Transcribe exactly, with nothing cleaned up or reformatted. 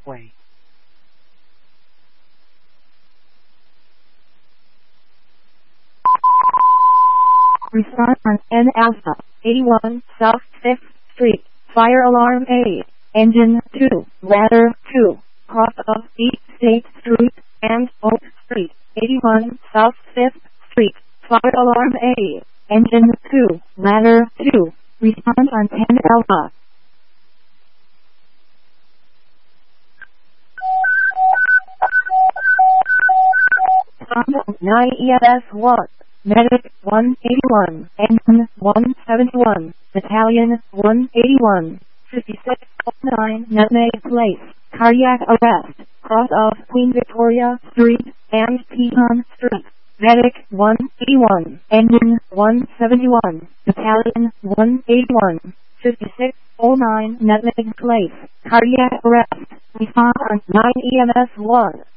Way. Response on N Alpha, eighty-one South fifth Street, Fire Alarm A, Engine two, Ladder two, cross of East State Street and Oak Street, eighty-one South fifth Street, Fire Alarm A, Engine two, Ladder two, response on ten Alpha. Response nine E M S one. Medic one eighty-one, Engine one seventy-one, Battalion one eighty-one, fifty-six oh nine Nutmeg Place, cardiac arrest, cross of Queen Victoria Street and Pecan Street. Medic one eighty-one, Engine one seventy-one, Battalion one eighty-one, fifty-six oh nine Nutmeg Place, cardiac arrest, response on nine E M S one.